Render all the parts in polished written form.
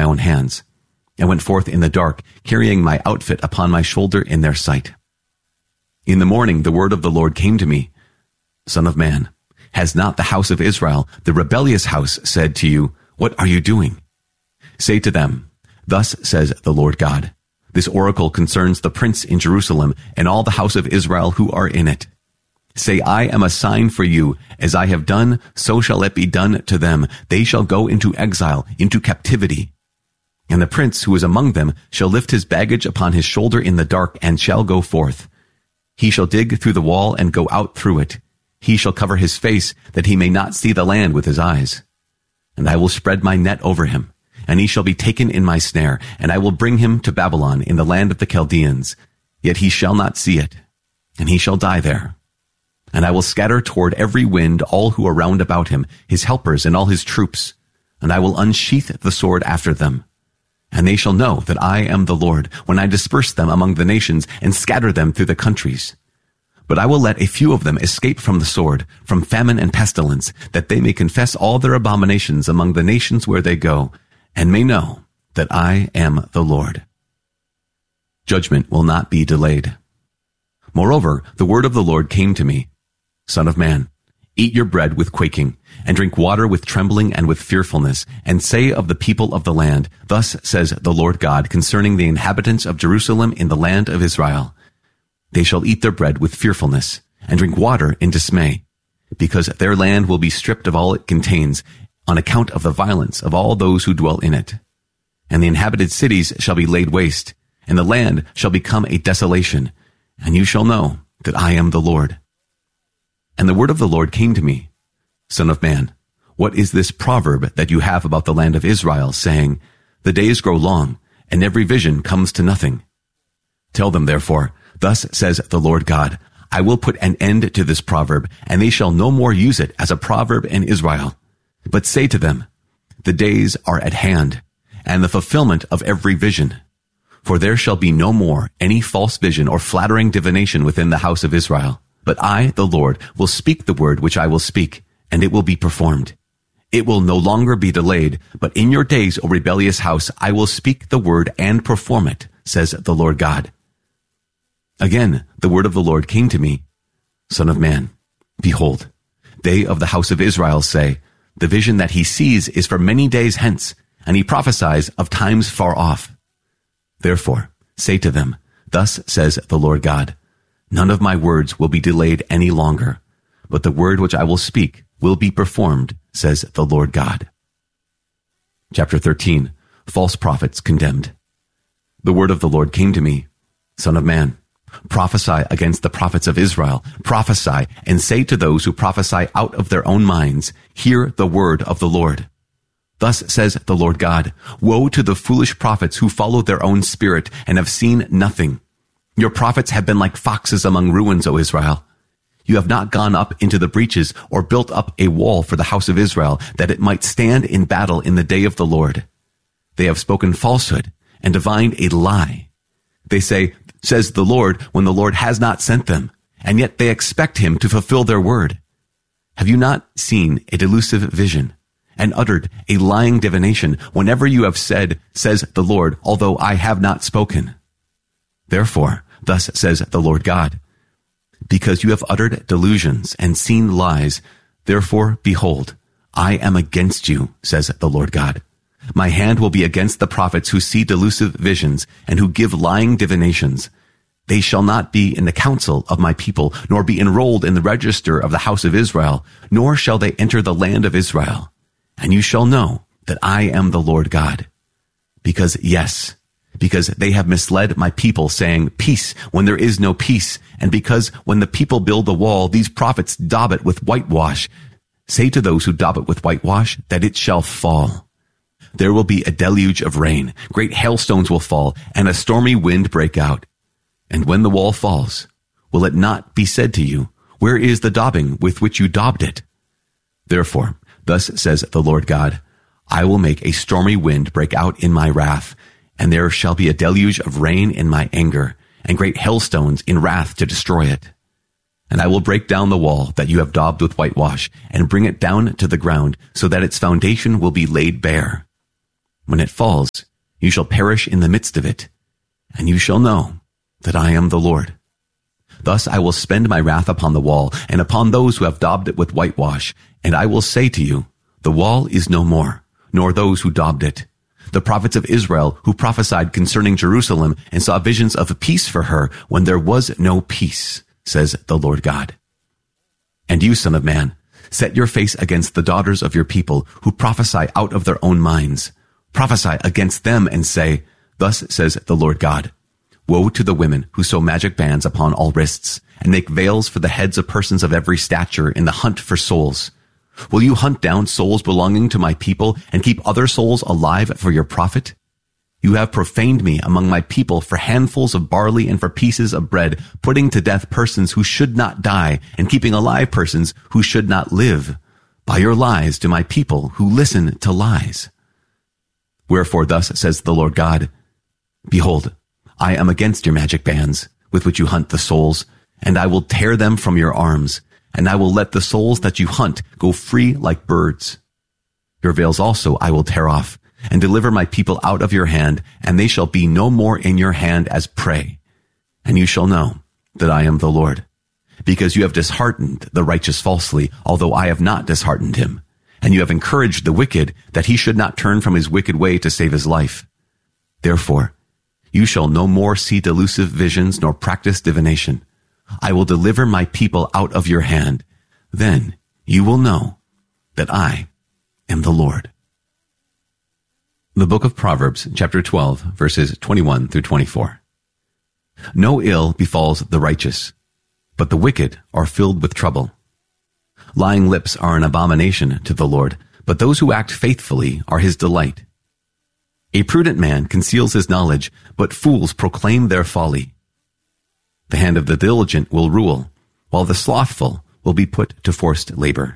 own hands. I went forth in the dark, carrying my outfit upon my shoulder in their sight. In the morning the word of the Lord came to me, Son of man, has not the house of Israel, the rebellious house, said to you, What are you doing? Say to them, Thus says the Lord God, This oracle concerns the prince in Jerusalem and all the house of Israel who are in it. Say, I am a sign for you. As I have done, so shall it be done to them. They shall go into exile, into captivity. And the prince who is among them shall lift his baggage upon his shoulder in the dark and shall go forth. He shall dig through the wall and go out through it. He shall cover his face that he may not see the land with his eyes. And I will spread my net over him, and he shall be taken in my snare, and I will bring him to Babylon in the land of the Chaldeans. Yet he shall not see it, and he shall die there. And I will scatter toward every wind all who are round about him, his helpers and all his troops, and I will unsheath the sword after them. And they shall know that I am the Lord, when I disperse them among the nations and scatter them through the countries. But I will let a few of them escape from the sword, from famine and pestilence, that they may confess all their abominations among the nations where they go, and may know that I am the Lord. Judgment will not be delayed. Moreover, the word of the Lord came to me, Son of man, eat your bread with quaking, and drink water with trembling and with fearfulness, and say of the people of the land, Thus says the Lord God concerning the inhabitants of Jerusalem in the land of Israel. They shall eat their bread with fearfulness, and drink water in dismay, because their land will be stripped of all it contains, on account of the violence of all those who dwell in it. And the inhabited cities shall be laid waste, and the land shall become a desolation, and you shall know that I am the Lord. And the word of the Lord came to me, Son of man, what is this proverb that you have about the land of Israel, saying, The days grow long, and every vision comes to nothing? Tell them, therefore, Thus says the Lord God, I will put an end to this proverb, and they shall no more use it as a proverb in Israel. But say to them, The days are at hand, and the fulfillment of every vision. For there shall be no more any false vision or flattering divination within the house of Israel. But I, the Lord, will speak the word which I will speak, and it will be performed. It will no longer be delayed, but in your days, O rebellious house, I will speak the word and perform it, says the Lord God. Again, the word of the Lord came to me, Son of man, behold, they of the house of Israel say, The vision that he sees is for many days hence, and he prophesies of times far off. Therefore, say to them, Thus says the Lord God, None of my words will be delayed any longer, but the word which I will speak will be performed, says the Lord God. Chapter 13. False prophets condemned. The word of the Lord came to me, Son of man, prophesy against the prophets of Israel. Prophesy and say to those who prophesy out of their own minds, Hear the word of the Lord. Thus says the Lord God, Woe to the foolish prophets who follow their own spirit and have seen nothing. Your prophets have been like foxes among ruins, O Israel. You have not gone up into the breaches or built up a wall for the house of Israel, that it might stand in battle in the day of the Lord. They have spoken falsehood and divined a lie. They say, Says the Lord, when the Lord has not sent them, and yet they expect him to fulfill their word. Have you not seen a delusive vision, and uttered a lying divination, whenever you have said, Says the Lord, although I have not spoken? Therefore, thus says the Lord God, Because you have uttered delusions and seen lies, therefore, behold, I am against you, says the Lord God. My hand will be against the prophets who see delusive visions and who give lying divinations. They shall not be in the council of my people, nor be enrolled in the register of the house of Israel, nor shall they enter the land of Israel. And you shall know that I am the Lord God. Because they have misled my people, saying, Peace, when there is no peace. And because when the people build the wall, these prophets daub it with whitewash. Say to those who daub it with whitewash that it shall fall. There will be a deluge of rain, great hailstones will fall, and a stormy wind break out. And when the wall falls, will it not be said to you, Where is the daubing with which you daubed it? Therefore, thus says the Lord God, I will make a stormy wind break out in my wrath, and there shall be a deluge of rain in my anger, and great hailstones in wrath to destroy it. And I will break down the wall that you have daubed with whitewash, and bring it down to the ground, so that its foundation will be laid bare. When it falls, you shall perish in the midst of it, and you shall know that I am the Lord. Thus I will spend my wrath upon the wall and upon those who have daubed it with whitewash, and I will say to you, the wall is no more, nor those who daubed it. The prophets of Israel who prophesied concerning Jerusalem and saw visions of peace for her when there was no peace, says the Lord God. And you, son of man, set your face against the daughters of your people who prophesy out of their own minds. Prophesy against them and say, thus says the Lord God, woe to the women who sew magic bands upon all wrists and make veils for the heads of persons of every stature in the hunt for souls. Will you hunt down souls belonging to my people and keep other souls alive for your profit? You have profaned me among my people for handfuls of barley and for pieces of bread, putting to death persons who should not die and keeping alive persons who should not live, by your lies to my people who listen to lies. Wherefore thus says the Lord God, behold, I am against your magic bands with which you hunt the souls, and I will tear them from your arms, and I will let the souls that you hunt go free like birds. Your veils also I will tear off, and deliver my people out of your hand, and they shall be no more in your hand as prey. And you shall know that I am the Lord, because you have disheartened the righteous falsely, although I have not disheartened him. And you have encouraged the wicked, that he should not turn from his wicked way to save his life. Therefore, you shall no more see delusive visions, nor practice divination. I will deliver my people out of your hand. Then you will know that I am the Lord. The book of Proverbs, chapter 12, verses 21 through 24. No ill befalls the righteous, but the wicked are filled with trouble. Lying lips are an abomination to the Lord, but those who act faithfully are his delight. A prudent man conceals his knowledge, but fools proclaim their folly. The hand of the diligent will rule, while the slothful will be put to forced labor.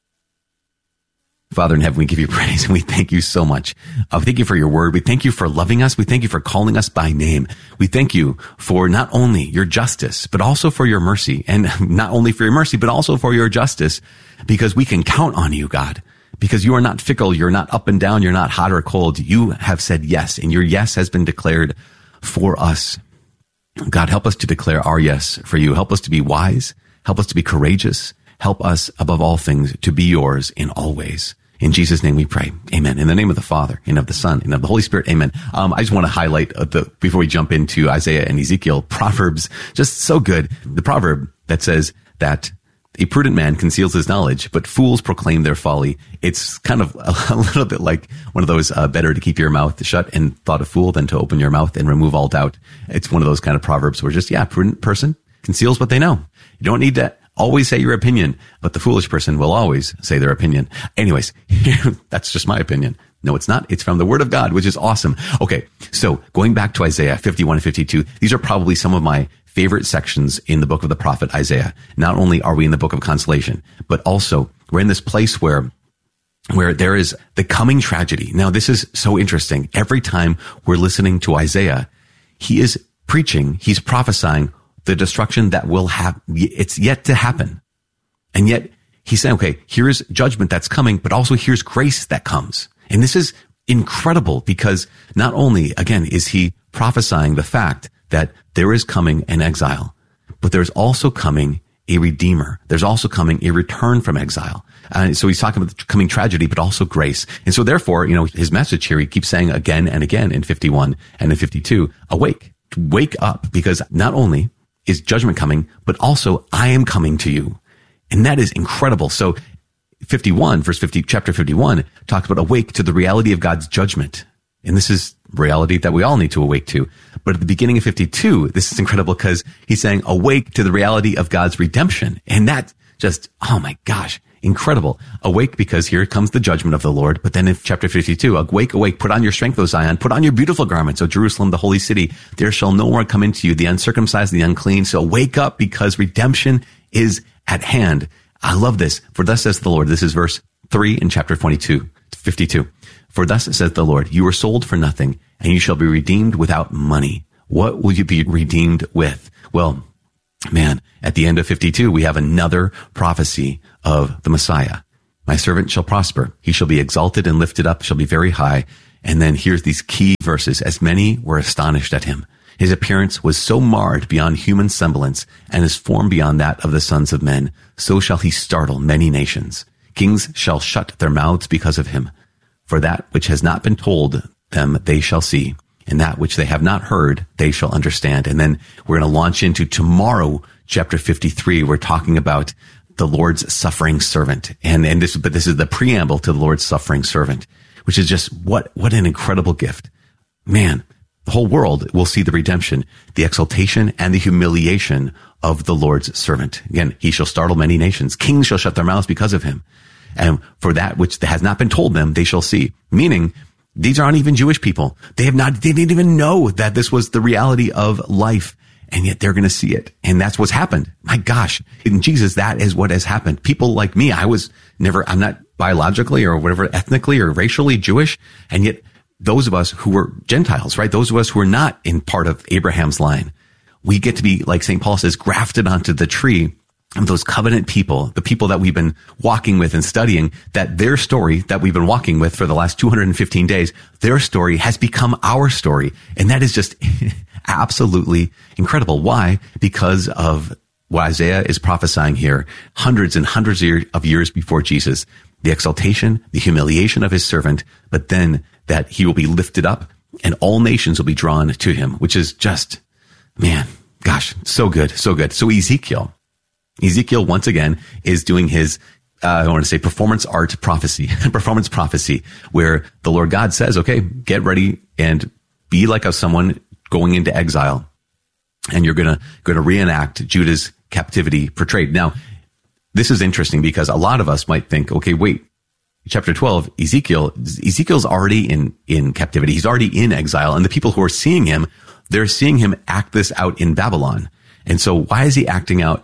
Father in heaven, we give you praise and we thank you so much. Thank you for your word. We thank you for loving us. We thank you for calling us by name. We thank you for not only your justice, but also for your mercy. And not only for your mercy, but also for your justice, because we can count on you, God. Because you are not fickle, you're not up and down, you're not hot or cold. You have said yes, and your yes has been declared for us. God, help us to declare our yes for you. Help us to be wise. Help us to be courageous. Help us, above all things, to be yours in all ways. In Jesus' name we pray. Amen. In the name of the Father, and of the Son, and of the Holy Spirit. Amen. I just want to highlight, before we jump into Isaiah and Ezekiel, Proverbs, just so good. The proverb that says that a prudent man conceals his knowledge, but fools proclaim their folly. It's kind of a little bit like one of those, better to keep your mouth shut and thought a fool than to open your mouth and remove all doubt. It's one of those kind of proverbs where just, prudent person conceals what they know. You don't need to always say your opinion, but the foolish person will always say their opinion. Anyways, that's just my opinion. No, it's not. It's from the Word of God, which is awesome. Okay, so going back to Isaiah 51 and 52, these are probably some of my favorite sections in the book of the prophet Isaiah. Not only are we in the book of consolation, but also we're in this place where there is the coming tragedy. Now, this is so interesting. Every time we're listening to Isaiah, he is preaching, he's prophesying the destruction that will happen. It's yet to happen. And yet he's saying, okay, here's judgment that's coming, but also here's grace that comes. And this is incredible because not only, again, is he prophesying the fact that there is coming an exile, but there's also coming a redeemer. There's also coming a return from exile. And so he's talking about the coming tragedy, but also grace. And so therefore, his message here, he keeps saying again and again in 51 and in 52, awake, wake up, because not only is judgment coming, but also I am coming to you. And that is incredible. So 51, verse 50, chapter 51 talks about awake to the reality of God's judgment. And this is reality that we all need to awake to. But at the beginning of 52, this is incredible because he's saying awake to the reality of God's redemption. And that just, oh my gosh, incredible. Awake because here comes the judgment of the Lord. But then in chapter 52, awake, awake, put on your strength, O Zion, put on your beautiful garments, O Jerusalem, the holy city. There shall no more come into you the uncircumcised and the unclean. So wake up because redemption is at hand. I love this. For thus says the Lord, this is verse 3 in chapter 52. For thus says the Lord, you were sold for nothing, and you shall be redeemed without money. What will you be redeemed with? Well, man, at the end of 52, we have another prophecy of the Messiah. My servant shall prosper. He shall be exalted and lifted up, shall be very high, And then here's these key verses. As many were astonished at him. His appearance was so marred beyond human semblance, and his form beyond that of the sons of men. So shall he startle many nations. Kings shall shut their mouths because of him. For that which has not been told them they shall see, and that which they have not heard they shall understand. And then we're going to launch into tomorrow, chapter 53. We're talking about the Lord's suffering servant. But this is the preamble to the Lord's suffering servant, which is just what an incredible gift. Man, the whole world will see the redemption, the exaltation, and the humiliation of the Lord's servant. Again, he shall startle many nations. Kings shall shut their mouths because of him. And for that which has not been told them, they shall see. Meaning, these aren't even Jewish people. They didn't even know that this was the reality of life. And yet they're going to see it. And that's what's happened. My gosh. In Jesus, that is what has happened. People like me, I'm not biologically or whatever, ethnically or racially Jewish. And yet those of us who were Gentiles, right? Those of us who are not in part of Abraham's line, we get to be, like St. Paul says, grafted onto the tree of those covenant people, the people that we've been walking with and studying, that their story that we've been walking with for the last 215 days, their story has become our story. And that is just absolutely incredible. Why? Because of what Isaiah is prophesying here, hundreds and hundreds of years before Jesus, the exaltation, the humiliation of his servant, but then that he will be lifted up and all nations will be drawn to him, which is just, man, gosh, so good, so good. So Ezekiel once again is doing his, I want to say performance prophecy, where the Lord God says, okay, get ready and be like someone going into exile. And you're going to reenact Judah's captivity portrayed. Now, this is interesting because a lot of us might think, okay, wait, chapter 12, Ezekiel's already in captivity. He's already in exile. And the people who are seeing him, they're seeing him act this out in Babylon. And so why is he acting out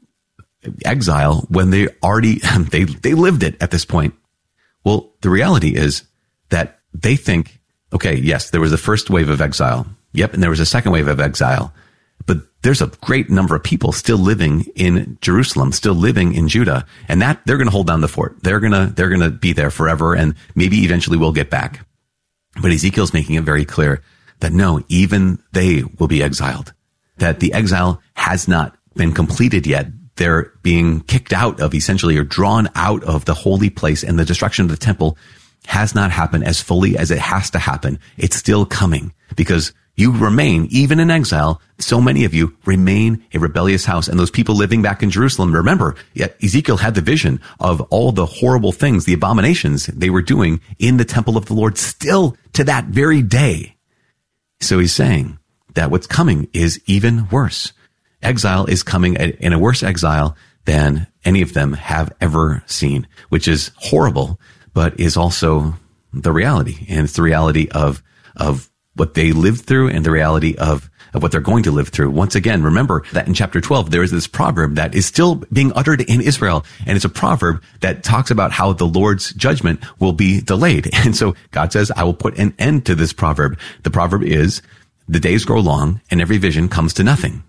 exile when they already, they lived it at this point? Well, the reality is that they think, okay, yes, there was the first wave of exile. Yep. And there was a second wave of exile, but there's a great number of people still living in Jerusalem, still living in Judah, and that they're going to hold down the fort. They're going to be there forever. And maybe eventually we'll get back. But Ezekiel's making it very clear that no, even they will be exiled, that the exile has not been completed yet. They're being kicked out of, essentially, or drawn out of the holy place, and the destruction of the temple has not happened as fully as it has to happen. It's still coming because you remain, even in exile, so many of you remain a rebellious house. And those people living back in Jerusalem, remember, Ezekiel had the vision of all the horrible things, the abominations they were doing in the temple of the Lord still to that very day. So he's saying that what's coming is even worse. Exile is coming in a worse exile than any of them have ever seen, which is horrible, but is also the reality. And it's the reality of what they lived through and the reality of what they're going to live through. Once again, remember that in chapter 12, there is this proverb that is still being uttered in Israel. And it's a proverb that talks about how the Lord's judgment will be delayed. And so God says, I will put an end to this proverb. The proverb is, the days grow long and every vision comes to nothing.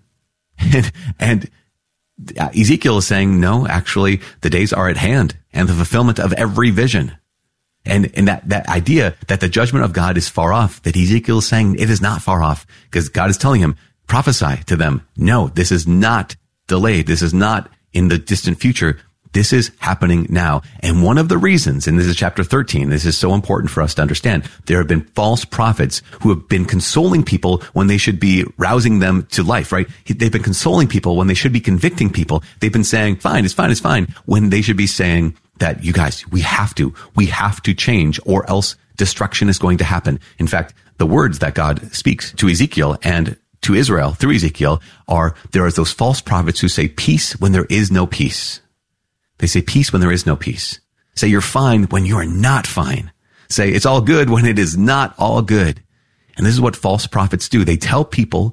And Ezekiel is saying, no, actually, the days are at hand and the fulfillment of every vision. And that idea that the judgment of God is far off, that Ezekiel is saying it is not far off, because God is telling him, prophesy to them. No, this is not delayed. This is not in the distant future. This is happening now. And one of the reasons, and this is chapter 13, this is so important for us to understand, there have been false prophets who have been consoling people when they should be rousing them to life, right? They've been consoling people when they should be convicting people. They've been saying, fine, it's fine, it's fine, when they should be saying that, you guys, we have to change, or else destruction is going to happen. In fact, the words that God speaks to Ezekiel and to Israel through Ezekiel are, there are those false prophets who say peace when there is no peace. They say peace when there is no peace. Say you're fine when you are not fine. Say it's all good when it is not all good. And this is what false prophets do. They tell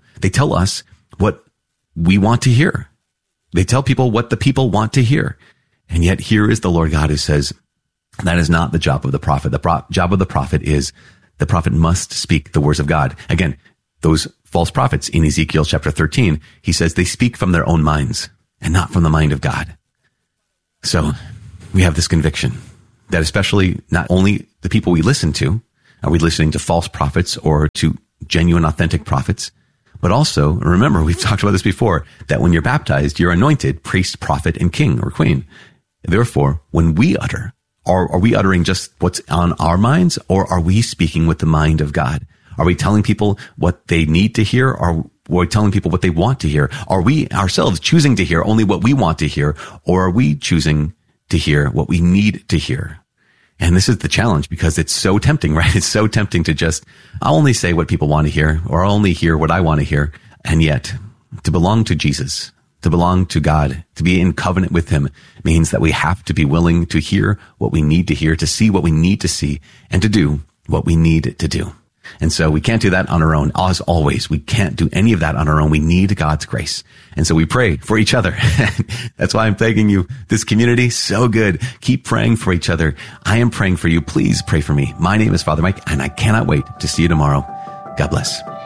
us what we want to hear. They tell people what the people want to hear. And yet here is the Lord God who says, that is not the job of the prophet. The job of the prophet is, the prophet must speak the words of God. Again, those false prophets in Ezekiel chapter 13, he says they speak from their own minds and not from the mind of God. So we have this conviction that especially not only the people we listen to, Are we listening to false prophets or to genuine, authentic prophets? But also, remember, we've talked about this before, that when you're baptized, you're anointed priest, prophet, and king or queen. Therefore, when we utter, are we uttering just what's on our minds, or are we speaking with the mind of God? Are we telling people what they need to hear, or are we telling people what they want to hear? Are we ourselves choosing to hear only what we want to hear, or are we choosing to hear what we need to hear? And this is the challenge, because it's so tempting, right? It's so tempting to just, I'll only say what people want to hear, or I'll only hear what I want to hear. And yet, to belong to Jesus, to belong to God, to be in covenant with him, means that we have to be willing to hear what we need to hear, to see what we need to see, and to do what we need to do. And so we can't do that on our own. As always, we can't do any of that on our own. We need God's grace. And so we pray for each other. That's why I'm thanking you. This community, so good. Keep praying for each other. I am praying for you. Please pray for me. My name is Father Mike, and I cannot wait to see you tomorrow. God bless.